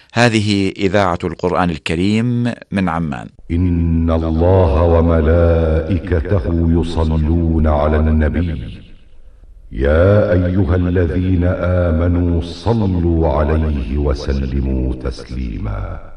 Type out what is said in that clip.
هذه إذاعة القرآن الكريم من عمان. إن الله وملائكته يصلون على النبي يا أيها الذين آمنوا صلوا عليه وسلموا تسليما.